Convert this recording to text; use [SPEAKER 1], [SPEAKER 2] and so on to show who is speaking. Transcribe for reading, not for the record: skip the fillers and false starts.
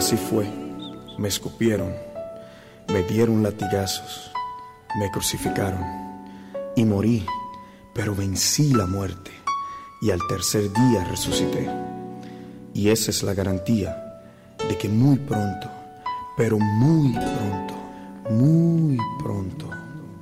[SPEAKER 1] Así fue, me escupieron, me dieron latigazos, me crucificaron y morí, pero vencí la muerte y al tercer día resucité. Y esa es la garantía de que muy pronto, pero muy pronto, muy pronto,